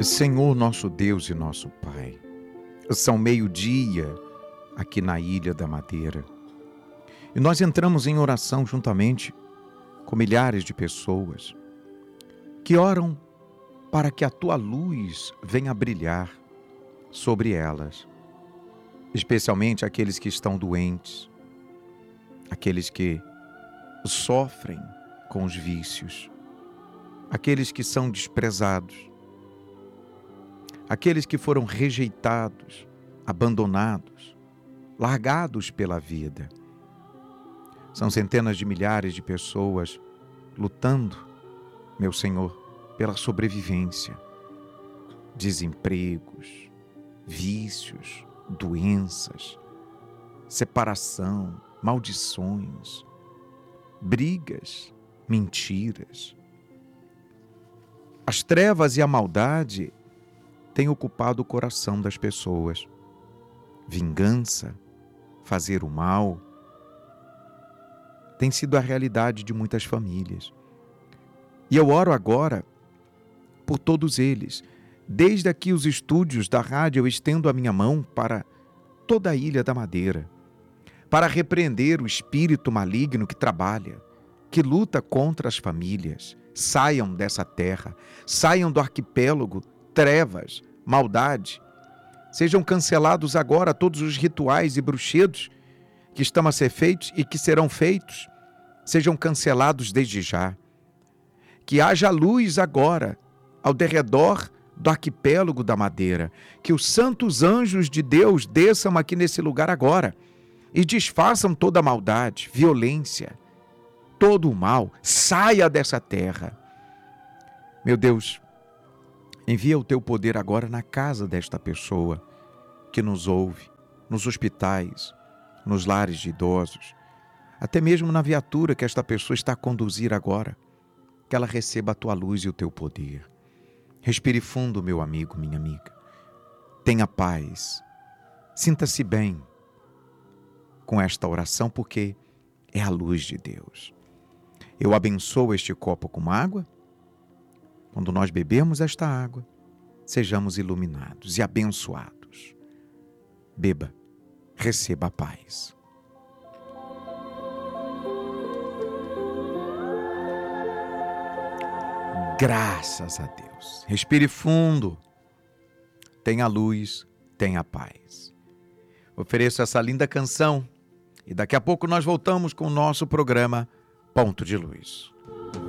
Senhor nosso Deus e nosso Pai, são meio-dia aqui na Ilha da Madeira e nós entramos em oração juntamente com milhares de pessoas que oram para que a Tua luz venha brilhar sobre elas, especialmente aqueles que estão doentes, aqueles que sofrem com os vícios, aqueles que são desprezados, aqueles que foram rejeitados, abandonados, largados pela vida. São centenas de milhares de pessoas lutando, meu Senhor, pela sobrevivência. Desempregos, vícios, doenças, separação, maldições, brigas, mentiras. As trevas e a maldade têm ocupado o coração das pessoas. Vingança, fazer o mal, tem sido a realidade de muitas famílias. E eu oro agora por todos eles. Desde aqui os estúdios da rádio, eu estendo a minha mão para toda a Ilha da Madeira, para repreender o espírito maligno que trabalha, que luta contra as famílias. Saiam dessa terra, saiam do arquipélago trevas, maldade. Sejam cancelados agora todos os rituais e bruxedos que estão a ser feitos e que serão feitos. Sejam cancelados desde já. Que haja luz agora ao derredor do arquipélago da Madeira. Que os santos anjos de Deus desçam aqui nesse lugar agora e desfaçam toda a maldade, violência, todo o mal. Saia dessa terra. Meu Deus, envia o teu poder agora na casa desta pessoa que nos ouve, nos hospitais, nos lares de idosos, até mesmo na viatura que esta pessoa está a conduzir agora, que ela receba a tua luz e o teu poder. Respire fundo, meu amigo, minha amiga. Tenha paz. Sinta-se bem com esta oração, porque é a luz de Deus. Eu abençoo este copo com água. Quando nós bebemos esta água, sejamos iluminados e abençoados. Beba, receba a paz. Graças a Deus. Respire fundo. Tenha luz, tenha paz. Ofereço essa linda canção e daqui a pouco nós voltamos com o nosso programa Ponto de Luz.